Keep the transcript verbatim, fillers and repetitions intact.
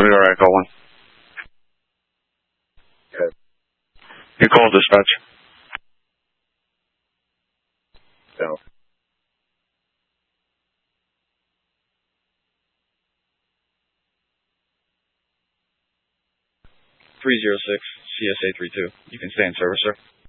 alright, call one. Okay. You call dispatch. No. three zero six, C S A three two. You can stay in service, sir.